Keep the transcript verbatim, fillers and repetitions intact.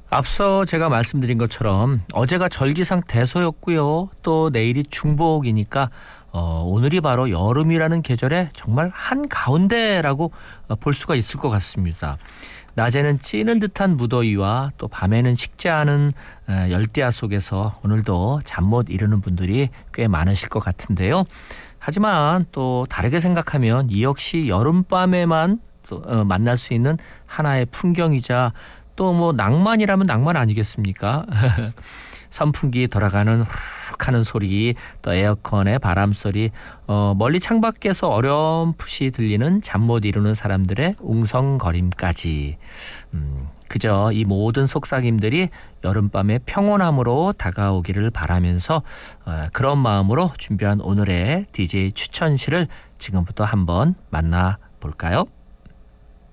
앞서 제가 말씀드린 것처럼 어제가 절기상 대소였고요. 또 내일이 중복이니까 어, 오늘이 바로 여름이라는 계절의 정말 한가운데라고 볼 수가 있을 것 같습니다. 낮에는 찌는 듯한 무더위와 또 밤에는 식지 않은 열대야 속에서 오늘도 잠 못 이루는 분들이 꽤 많으실 것 같은데요. 하지만 또 다르게 생각하면 이 역시 여름밤에만 또 만날 수 있는 하나의 풍경이자 또 뭐 낭만이라면 낭만 아니겠습니까? 선풍기 돌아가는 후룩 하는 소리, 또 에어컨의 바람소리, 어, 멀리 창밖에서 어렴풋이 들리는 잠 못 이루는 사람들의 웅성거림까지. 음, 그저 이 모든 속삭임들이 여름밤의 평온함으로 다가오기를 바라면서 어, 그런 마음으로 준비한 오늘의 디제이 추천시를 지금부터 한번 만나볼까요?